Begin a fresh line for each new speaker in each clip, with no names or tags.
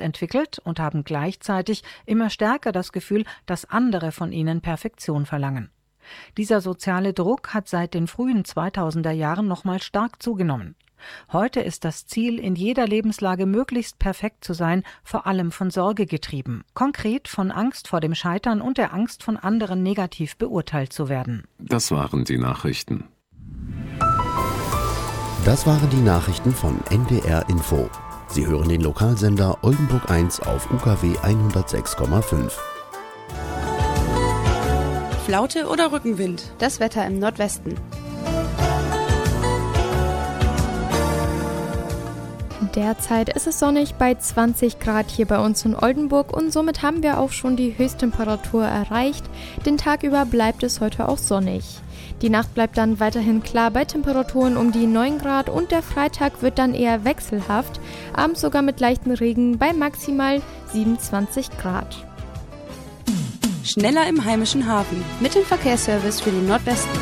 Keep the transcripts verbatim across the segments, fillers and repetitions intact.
selbst entwickelt und haben gleichzeitig immer stärker das Gefühl, dass andere von ihnen Perfektion verlangen. Dieser soziale Druck hat seit den frühen zweitausender Jahren nochmal stark zugenommen. Heute ist das Ziel, in jeder Lebenslage möglichst perfekt zu sein, vor allem von Sorge getrieben. Konkret von Angst vor dem Scheitern und der Angst, von anderen negativ beurteilt zu werden.
Das waren die Nachrichten.
Das waren die Nachrichten von N D R Info. Sie hören den Lokalsender Oldenburg eins auf U K W hundertsechs Komma fünf.
Flaute oder Rückenwind?
Das Wetter im Nordwesten. Derzeit ist es sonnig bei zwanzig Grad hier bei uns in Oldenburg und somit haben wir auch schon die Höchsttemperatur erreicht. Den Tag über bleibt es heute auch sonnig. Die Nacht bleibt dann weiterhin klar bei Temperaturen um die neun Grad und der Freitag wird dann eher wechselhaft, abends sogar mit leichten Regen bei maximal siebenundzwanzig Grad.
Schneller im heimischen Hafen
mit dem Verkehrsservice für den Nordwesten.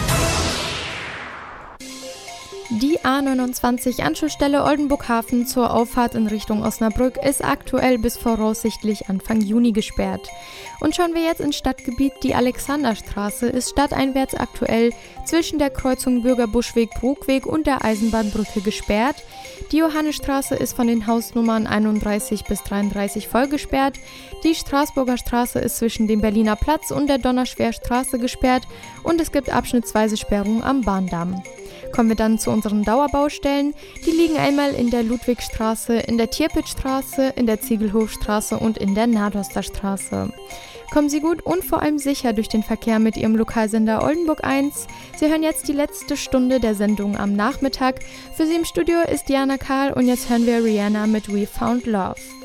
Die A neunundzwanzig Anschlussstelle Oldenburg-Hafen zur Auffahrt in Richtung Osnabrück ist aktuell bis voraussichtlich Anfang Juni gesperrt. Und schauen wir jetzt ins Stadtgebiet, die Alexanderstraße ist stadteinwärts aktuell zwischen der Kreuzung Bürgerbuschweg-Brugweg und der Eisenbahnbrücke gesperrt. Die Johannesstraße ist von den Hausnummern einunddreißig bis dreiunddreißig voll gesperrt. Die Straßburger Straße ist zwischen dem Berliner Platz und der Donnerschwerstraße gesperrt und es gibt abschnittsweise Sperrungen am Bahndamm. Kommen wir dann zu unseren Dauerbaustellen. Die liegen einmal in der Ludwigstraße, in der Tirpitzstraße, in der Ziegelhofstraße und in der Nadosterstraße. Kommen Sie gut und vor allem sicher durch den Verkehr mit Ihrem Lokalsender Oldenburg eins. Sie hören jetzt die letzte Stunde der Sendung am Nachmittag. Für Sie im Studio ist Diana Karl und jetzt hören wir Rihanna mit We Found Love.